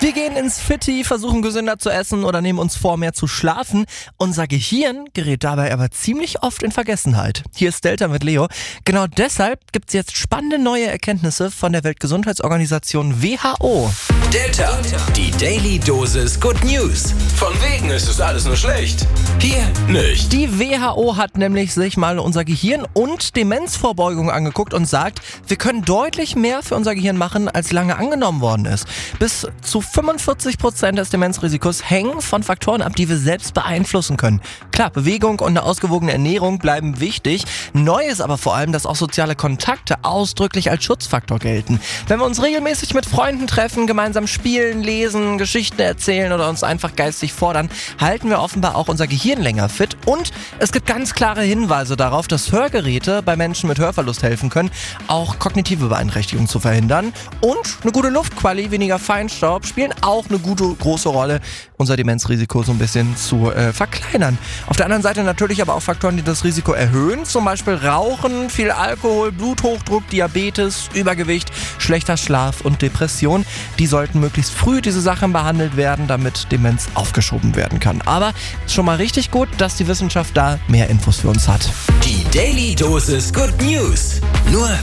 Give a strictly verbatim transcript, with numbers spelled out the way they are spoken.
Wir gehen ins Fitti, versuchen gesünder zu essen oder nehmen uns vor, mehr zu schlafen. Unser Gehirn gerät dabei aber ziemlich oft in Vergessenheit. Hier ist Delta mit Leo. Genau deshalb gibt es jetzt spannende neue Erkenntnisse von der Weltgesundheitsorganisation W H O. Delta, die Daily Dosis Good News. Von wegen ist es alles nur schlecht. Hier nicht. Die W H O hat nämlich sich mal unser Gehirn und Demenzvorbeugung angeguckt und sagt, wir können deutlich mehr für unser Gehirn machen, als lange angenommen worden ist. Bis zu fünfundvierzig Prozent des Demenzrisikos hängen von Faktoren ab, die wir selbst beeinflussen können. Klar, Bewegung und eine ausgewogene Ernährung bleiben wichtig. Neu ist aber vor allem, dass auch soziale Kontakte ausdrücklich als Schutzfaktor gelten. Wenn wir uns regelmäßig mit Freunden treffen, gemeinsam spielen, lesen, Geschichten erzählen oder uns einfach geistig fordern, halten wir offenbar auch unser Gehirn länger fit. Und es gibt ganz klare Hinweise darauf, dass Hörgeräte bei Menschen mit Hörverlust helfen können, auch kognitive Beeinträchtigungen zu verhindern. Und eine gute Luftqualität, weniger Feinstaub spielen auch eine gute, große Rolle, unser Demenzrisiko so ein bisschen zu äh, verkleinern. Auf der anderen Seite natürlich aber auch Faktoren, die das Risiko erhöhen, zum Beispiel Rauchen, viel Alkohol, Bluthochdruck, Diabetes, Übergewicht, schlechter Schlaf und Depression. Die sollten möglichst früh diese Sachen behandelt werden, damit Demenz aufgeschoben werden kann. Aber ist schon mal richtig gut, dass die Wissenschaft da mehr Infos für uns hat. Die Daily Dosis Good News. Nur